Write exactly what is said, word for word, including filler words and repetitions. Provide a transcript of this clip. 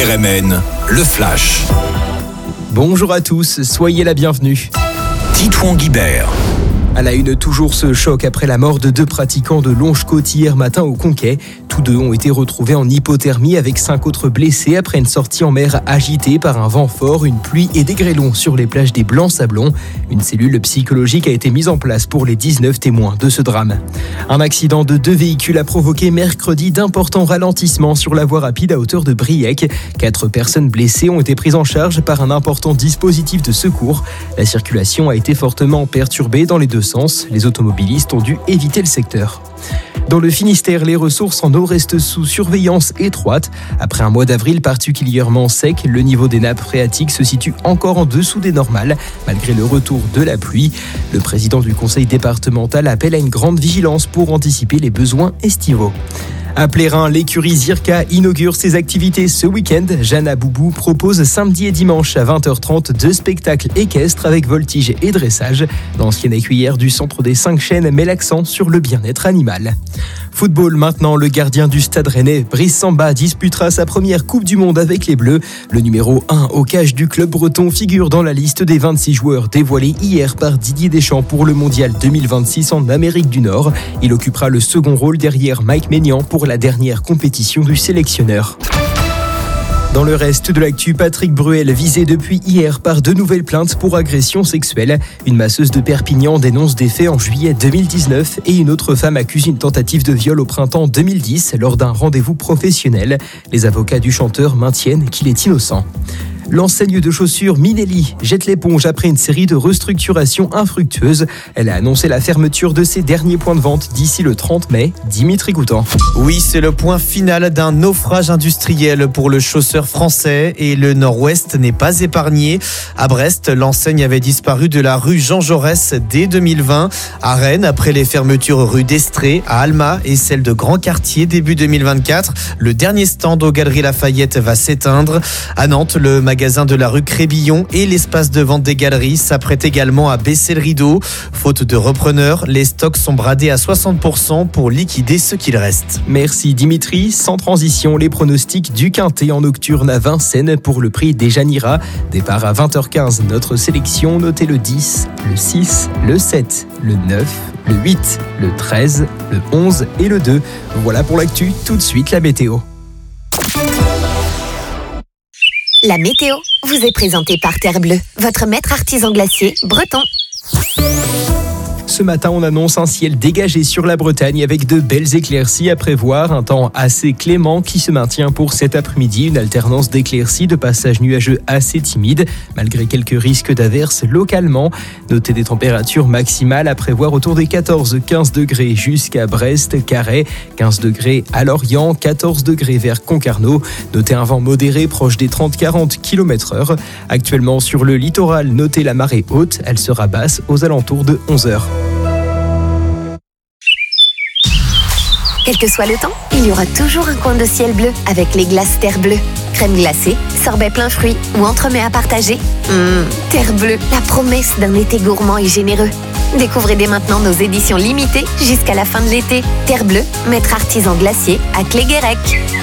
R M N, le Flash. Bonjour à tous, soyez la bienvenue. Titouan Guibert. À la une, toujours ce choc après la mort de deux pratiquants de Longe-Côte hier matin au Conquet. Tous deux ont été retrouvés en hypothermie avec cinq autres blessés après une sortie en mer agitée par un vent fort, une pluie et des grêlons sur les plages des Blancs-Sablons. Une cellule psychologique a été mise en place pour les dix-neuf témoins de ce drame. Un accident de deux véhicules a provoqué mercredi d'importants ralentissements sur la voie rapide à hauteur de Briec. Quatre personnes blessées ont été prises en charge par un important dispositif de secours. La circulation a été fortement perturbée dans les deux sens. Les automobilistes ont dû éviter le secteur. Dans le Finistère, les ressources en eau restent sous surveillance étroite. Après un mois d'avril particulièrement sec, le niveau des nappes phréatiques se situe encore en dessous des normales, malgré le retour de la pluie. Le président du conseil départemental appelle à une grande vigilance pour anticiper les besoins estivaux. À Plérin, l'écurie Zirka inaugure ses activités ce week-end. Jana Boubou propose samedi et dimanche à vingt heures trente deux spectacles équestres avec voltige et dressage. L'ancienne écuyère du centre des cinq chênes met l'accent sur le bien-être animal. Football maintenant, le gardien du Stade Rennais, Brice Samba, disputera sa première Coupe du Monde avec les Bleus. Le numéro un au cage du club breton figure dans la liste des vingt-six joueurs dévoilés hier par Didier Deschamps pour le Mondial deux mille vingt-six en Amérique du Nord. Il occupera le second rôle derrière Mike Maignan pour la dernière compétition du sélectionneur. Dans le reste de l'actu, Patrick Bruel visé depuis hier par deux nouvelles plaintes pour agression sexuelle. Une masseuse de Perpignan dénonce des faits en juillet deux mille dix-neuf et une autre femme accuse une tentative de viol au printemps deux mille dix lors d'un rendez-vous professionnel. Les avocats du chanteur maintiennent qu'il est innocent. L'enseigne de chaussures Minelli jette l'éponge après une série de restructurations infructueuses. Elle a annoncé la fermeture de ses derniers points de vente d'ici le trente mai. Dimitri Goutan. Oui, c'est le point final d'un naufrage industriel pour le chausseur français et le Nord-Ouest n'est pas épargné. À Brest, l'enseigne avait disparu de la rue Jean Jaurès dès deux mille vingt. À Rennes, après les fermetures rue d'Estrée, à Alma et celle de Grand Quartier début deux mille vingt-quatre, le dernier stand aux Galeries Lafayette va s'éteindre. À Nantes, le magasin de la rue Crébillon et l'espace de vente des galeries s'apprêtent également à baisser le rideau. Faute de repreneurs, les stocks sont bradés à soixante pour cent pour liquider ce qu'il reste. Merci Dimitri. Sans transition, les pronostics du Quintet en nocturne à Vincennes pour le prix des Janira. Départ à vingt heures quinze, notre sélection, notez le dix, le six, le sept, le neuf, le huit, le treize, le onze et le deux. Voilà pour l'actu, tout de suite la météo. La météo vous est présentée par Terre Bleue, votre maître artisan glacier breton. Ce matin, on annonce un ciel dégagé sur la Bretagne avec de belles éclaircies à prévoir. Un temps assez clément qui se maintient pour cet après-midi. Une alternance d'éclaircies, de passages nuageux assez timides, malgré quelques risques d'averses localement. Notez des températures maximales à prévoir autour des quatorze à quinze degrés jusqu'à Brest, Carhaix, quinze degrés à Lorient, quatorze degrés vers Concarneau. Notez un vent modéré proche des trente à quarante kilomètres heure. Actuellement sur le littoral, notez la marée haute. Elle sera basse aux alentours de onze heures. Quel que soit le temps, il y aura toujours un coin de ciel bleu avec les glaces Terre Bleue. Crème glacée, sorbet plein fruits ou entremets à partager. Mmh, Terre Bleue, la promesse d'un été gourmand et généreux. Découvrez dès maintenant nos éditions limitées jusqu'à la fin de l'été. Terre Bleue, maître artisan glacier à Cléguérec.